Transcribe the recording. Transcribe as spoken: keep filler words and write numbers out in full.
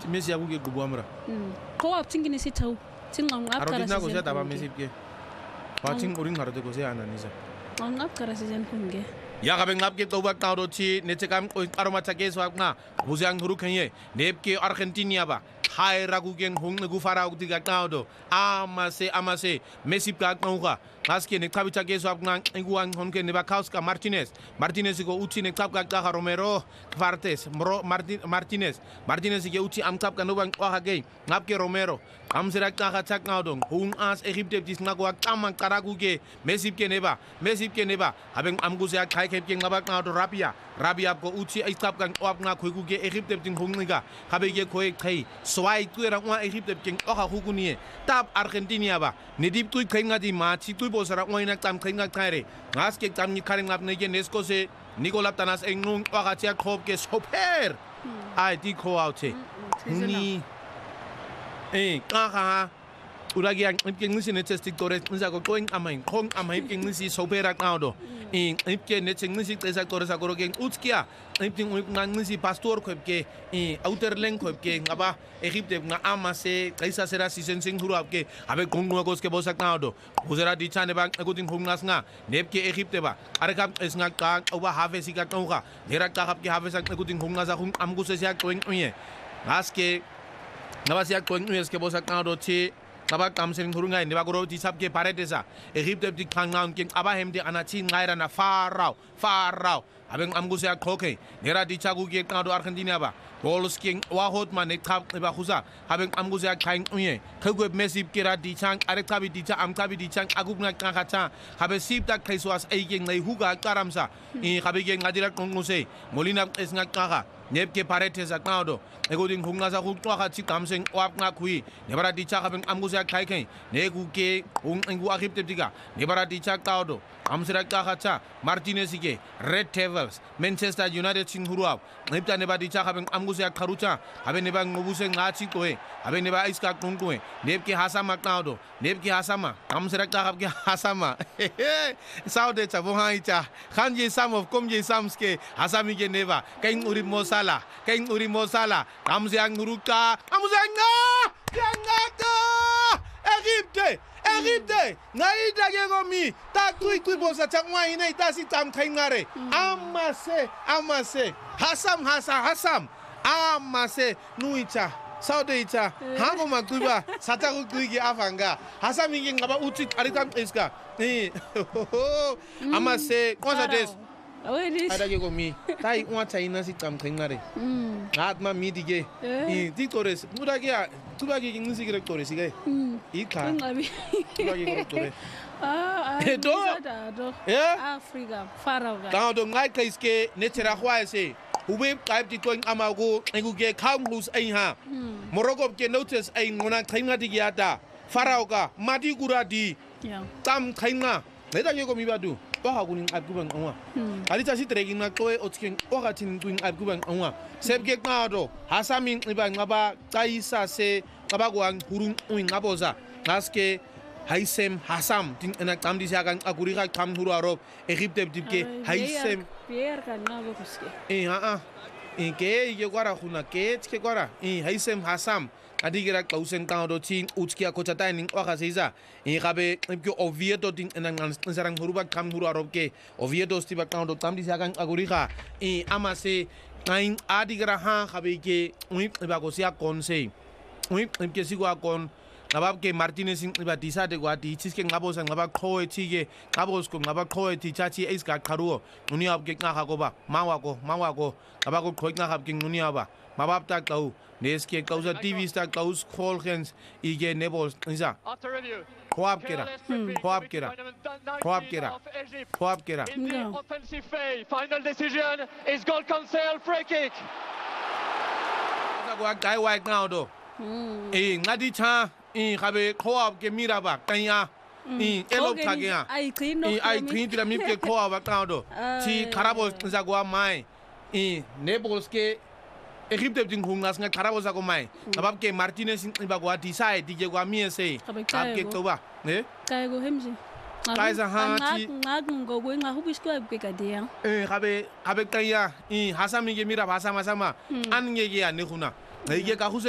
Messi abuke kubwamra ko aptingine sitau tinga ngap kara arodina ko sia taba Messi ke pating uring harode ko sia ananisa ngap kara season kunge ya gabe ngap ke toba tawdo chi netekam aroma take so na buziang huru kanye nepke Argentina ba hai ragugen hong nagu fara utiga tawdo amase amase Messi ka ngauga Aske ne kabita ke so apna nguang honke ne Bakauska Martinez Martinez ko uti ne kapka ka Romero Vartes Martinez Martinez ke uti am kapka no bang wa ge ngapke Romero am serak ka chak ngaudong hung as Egypte dis ngakwa tamang karagu ke Messi ke neba Messi ke neba abeng am gu sia kai ke ngabak ngaudo Rabia Rabia ko uti ai kapka op nga khoigu ke Egypte tin hung nga habe ke khoi khai swai tu ra wa Egypte ke oka hukuni tab Argentina ba ne dip tu khai nga di ma chi tu bosara ngoina tam khinga khaire ngaske tam ni kharing lap ne ge nesko se Nicolas Tanas engnung wakatia khop ke super ai di kho out ni eh ka ha uragi ang ipking nisi ne testing tore nisa ko going amai khong amai ipking nisi super ak naudo in ipke ne ching nisi tesa tore sa koro gen utskia ipking ngang nisi pastor khop ke eh outer leng khop ke ngaba Egypte nga amase kaisa sera season sing huru apke abe gongwa ko ske bosak naudo uzera di chane bang akutin khungas nga nepke Egypte ba arekam es nga ka oba have sika tongka dera ka hap ke have sak akutin khungas khung amgu se sak toing uye ngaske ngaba sak toing uye ske bosak naudo chi Tabak tamsering hurungai ni bagoro di sabke paredesa Egypte di kangang king abahemde anachi ngaira na farao farao abeng amguse ak khoke nera di chagu ge tado Argentina ba goals king wahot man ne khap ba khusa abeng amguse ak khaing uye khogwe Messi kira di chang arek tabi di cha am tabi di chang aguk na khacha habe sip tak khaiswas ai king nei huga karamsa i habe ge ngadira konguse molina es nga kha nepke paredesa tado egoding hungasa hukwa kha chi kamseng wap nga khui nebara di cha abeng amguse ak khai khai neguke ung engu Egypte diga nebara di cha tado amsira ka khacha Martinez ke Red Devils Manchester United sing huruap nepta neba di cha abeng amguse ak kharucha habe neba ngobuse ngachi toe habe neba iska kongkoe nepke hasama tado nepke hasama amsira ka habke hasama saude cha bohai cha khanje sam of komje samske hasami ke neba kain uri mosala kain uri mosala amsiang huruka amsiang nga yangaka Egypte Egypte ngaida ke gomi ta tui tui bosa changwa ine ta si tam khaingare amase amase hasam hasa hasam amase nuicha saudeita hango makuba sataku kuigi afanga hasam ingi ngaba uti aritam iska ni amase kwasa des ada ke gomi tai wata ina si tam khaingare atma midige ni ditores mudagia tubagi ngisi gre tores ige ika tubagi gre tores ah do do Africa faraga ta do ngai kaiske netera khwaise ube type di going amago nguge khamhus ai ha moroko ke notice ai ngona khainga digiata faraga madi kuradi tam khainga neda ke ko mibadu oha kuning abgubang onwa alita si trekking na toy otking oha tin kuing abgubang onwa sebke ngado hasamin iba ngaba kaisa se ngabagwang hurung uing ngaboza ngaske haisem hasam tin enak tam di siagang aguri ka kam huru arop Egypte dipke haisem pier kan ngabo kuske eh ha ah eh ke ye gwara khuna ke tske gwara eh haisem hasam adigira klausen tado ting utskia kochata ning oka seiza eh gabe ke Oviedo tin enak sarang huru ba kam huru arop ke Oviedo stiba tado tam di siagang aguri ka eh amase ngain adigira ha gabe ke ui ba ko sia konse ui ke sigwa kon ngabab ke Martinez iba disade kwa di chiske ngabosa ngaba khoe chige ngabos ko ngaba khoe ti chachi is ka kharuo uni ab ke nga ko ba mawa ko mawa ko ngaba ko khoi nga hab ke uni aba mabab ta kau neske kausa tv sta kaus kholgens ige nebos isa khoab kera khoab kera khoab kera khoab kera offensive phase final decision is goal cancel free kick ko guy white now do eh ngadi cha in habe khoab ke miraba kanya in elo kagya ai clean in ai clean tira mi ke khoab ka do ti karabo zagwa mai in nebolske Egypte tin hungas nga karabo zago mai abab ke Martinez ibagwa decide dige gwa miese abke toba ne kai go hemji kai za ha ti ngago go nga hubisko abke kadia eh habe habe kaya in hasami ke mira hasama sama an ngege ya ne khuna ngege ka